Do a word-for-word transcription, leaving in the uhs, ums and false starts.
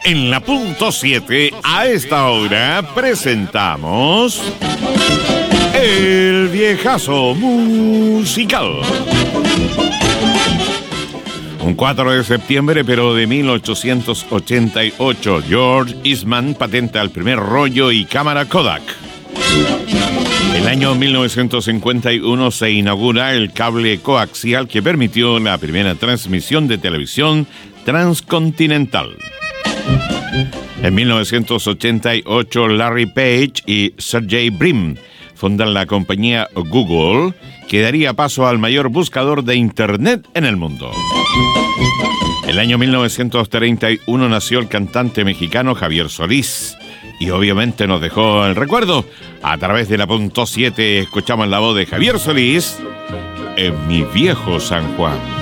En la punto siete, a esta hora, presentamos El Viejazo Musical. Un cuatro de septiembre, pero de mil ochocientos ochenta y ocho, George Eastman patenta el primer rollo y cámara Kodak. El año mil novecientos cincuenta y uno se inaugura el cable coaxial que permitió la primera transmisión de televisión transcontinental. En mil novecientos ochenta y ocho, Larry Page y Sergey Brin fundan la compañía Google, que daría paso al mayor buscador de Internet en el mundo. El año mil novecientos treinta y uno nació el cantante mexicano Javier Solís, y obviamente nos dejó el recuerdo. A través de la punto siete escuchamos la voz de Javier Solís en Mi Viejo San Juan.